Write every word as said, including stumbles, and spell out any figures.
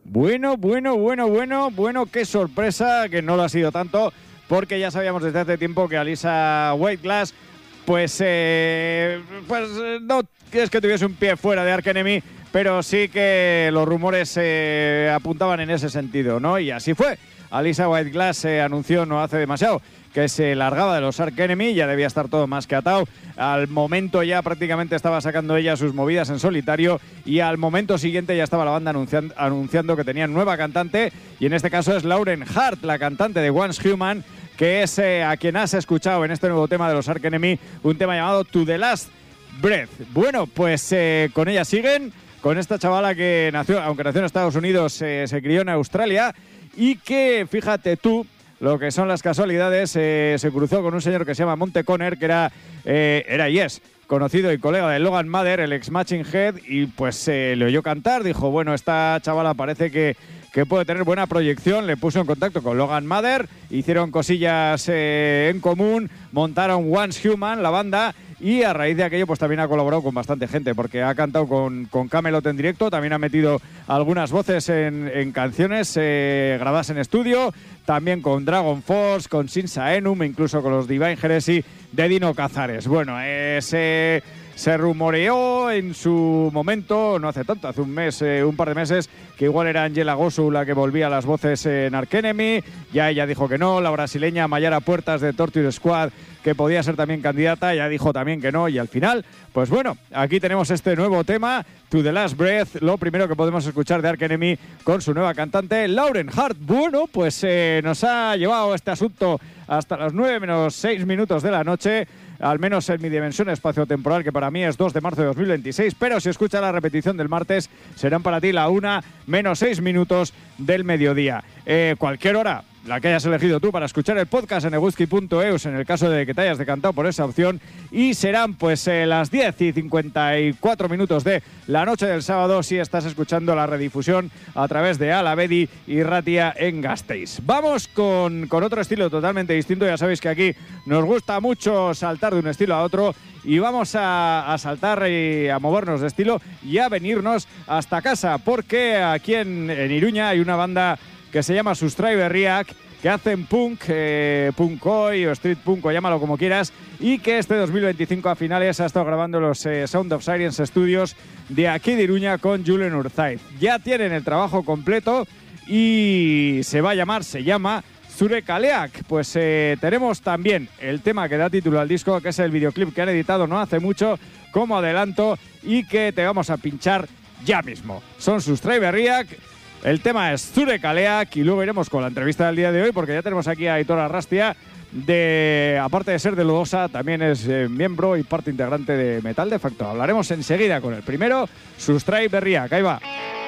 Bueno, bueno, bueno, bueno, bueno, qué sorpresa, que no lo ha sido tanto, porque ya sabíamos desde hace tiempo que Alissa White-Glass, pues, eh, pues no es que tuviese un pie fuera de Arch Enemy, pero sí que los rumores eh, apuntaban en ese sentido, ¿no? Y así fue. Alissa White-Glass se anunció no hace demasiado que se largaba de los Arch Enemy, ya debía estar todo más que atado. Al momento ya prácticamente estaba sacando ella sus movidas en solitario y al momento siguiente ya estaba la banda anunciando, anunciando que tenían nueva cantante, y en este caso es Lauren Hart, la cantante de Once Human, que es eh, a quien has escuchado en este nuevo tema de los Arch Enemy, un tema llamado To The Last Breath. Bueno, pues eh, con ella siguen, con esta chavala que nació, aunque nació en Estados Unidos, eh, se crió en Australia, y que, fíjate tú, lo que son las casualidades, eh, se cruzó con un señor que se llama Monte Conner, que era, eh, era y es conocido y colega de Logan Mather, el ex Matching Head, y pues eh, le oyó cantar, dijo, bueno, esta chavala parece que, que puede tener buena proyección, le puso en contacto con Logan Mather, hicieron cosillas eh, en común, montaron Once Human, la banda, y a raíz de aquello pues también ha colaborado con bastante gente, porque ha cantado con, con Kamelot en directo, también ha metido algunas voces en, en canciones eh, grabadas en estudio, también con Dragon Force, con Sinsa Enum, incluso con los Divine Heresy de Dino Cazares. Bueno, eh, se, se rumoreó en su momento, no hace tanto, hace un mes, eh, un par de meses, que igual era Angela Gosu la que volvía a las voces en Arch Enemy, ya ella dijo que no, la brasileña Mayara Puertas de Torture Squad, que podía ser también candidata, ya dijo también que no, y al final, pues bueno, aquí tenemos este nuevo tema, To The Last Breath, lo primero que podemos escuchar de Arch Enemy con su nueva cantante, Lauren Hart. Bueno, pues eh, nos ha llevado este asunto hasta las nueve menos seis minutos de la noche, al menos en mi dimensión espacio-temporal, que para mí es dos de marzo de dos mil veintiséis, pero si escuchas la repetición del martes, serán para ti la una menos seis minutos del mediodía. Eh, cualquier hora, la que hayas elegido tú para escuchar el podcast en eguski punto eus, en el caso de que te hayas decantado por esa opción, y serán pues eh, las diez y cincuenta y cuatro minutos de la noche del sábado si estás escuchando la redifusión a través de Alavedi y Ratia en Gasteiz. Vamos con, con otro estilo totalmente distinto, ya sabéis que aquí nos gusta mucho saltar de un estilo a otro, y vamos a, a saltar y a movernos de estilo y a venirnos hasta casa, porque aquí en, en Iruña hay una banda que se llama Sustrai Berriak, que hacen punk, eh, punk oi o street punk, o llámalo como quieras, y que este dos mil veinticinco a finales ha estado grabando los eh, Sound of Sirens Studios de aquí de Iruña con Julen Urzaiz. Ya tienen el trabajo completo y se va a llamar, se llama Zure Kaleak. Pues eh, tenemos también el tema que da título al disco, que es el videoclip que han editado no hace mucho como adelanto y que te vamos a pinchar ya mismo. Son Sustrai Berriak. El tema es Zure Kaleak y luego iremos con la entrevista del día de hoy, porque ya tenemos aquí a Aitor Arrastia, de, aparte de ser de Lodosa, también es eh, miembro y parte integrante de Metal de Facto. Hablaremos enseguida con el primero, Sustrai Berriak. Ahí va.